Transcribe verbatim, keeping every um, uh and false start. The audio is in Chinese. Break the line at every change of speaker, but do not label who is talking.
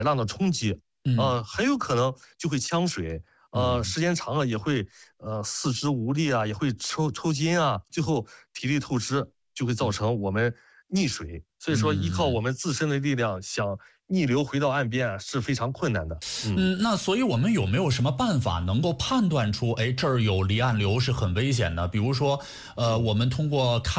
浪的冲击，呃，很有可能就会呛水，呃，时间长了也会呃四肢无力啊，也会抽抽筋啊，最后体力透支，就会造成我们溺水。所以说，依靠我们自身的力量想逆流回到岸边啊，是非常困难的。
嗯，嗯那所以我们有没有什么办法能够判断出，哎，这儿有离岸流是很危险的？比如说，呃，我们通过看。